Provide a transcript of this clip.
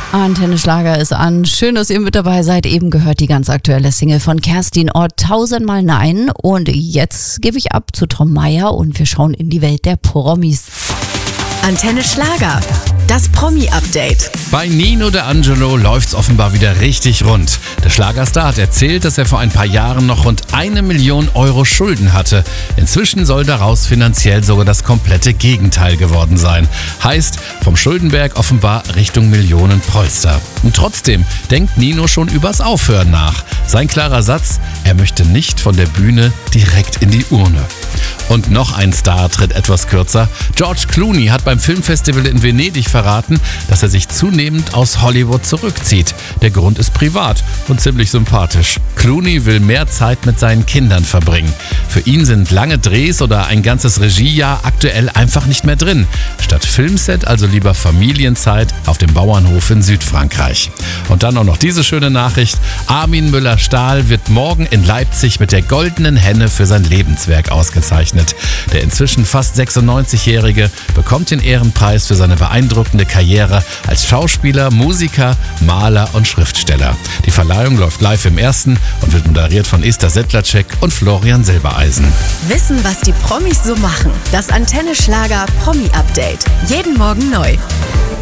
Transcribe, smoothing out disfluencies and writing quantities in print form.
Antenne Schlager ist an. Schön, dass ihr mit dabei seid. Eben gehört die ganz aktuelle Single von Kerstin Ott, 1000-mal Nein. Und jetzt gebe ich ab zu Tom Meyer und wir schauen in die Welt der Promis. Antenne Schlager, das Promi-Update. Bei Nino D'Angelo läuft's offenbar wieder richtig rund. Der Schlagerstar hat erzählt, dass er vor ein paar Jahren noch rund 1 Million Euro Schulden hatte. Inzwischen soll daraus finanziell sogar das komplette Gegenteil geworden sein. Heißt, vom Schuldenberg offenbar Richtung Millionenpolster. Und trotzdem denkt Nino schon übers Aufhören nach. Sein klarer Satz, er möchte nicht von der Bühne direkt in die Urne. Und noch ein Star tritt etwas kürzer. George Clooney hat beim Filmfestival in Venedig verraten, dass er sich zunehmend aus Hollywood zurückzieht. Der Grund ist privat und ziemlich sympathisch. Clooney will mehr Zeit mit seinen Kindern verbringen. Für ihn sind lange Drehs oder ein ganzes Regiejahr aktuell einfach nicht mehr drin. Statt Filmset also lieber Familienzeit auf dem Bauernhof in Südfrankreich. Und dann auch noch diese schöne Nachricht. Armin Müller-Stahl wird morgen in Leipzig mit der Goldenen Henne für sein Lebenswerk ausgezeichnet. Der inzwischen fast 96-Jährige bekommt den Ehrenpreis für seine beeindruckende Karriere als Schauspieler, Musiker, Maler und Schriftsteller. Die Verleihung läuft live im Ersten und wird moderiert von Esther Sedlacek und Florian Silbereisen. Wissen, was die Promis so machen. Das Antenne Schlager Promi-Update. Jeden Morgen neu.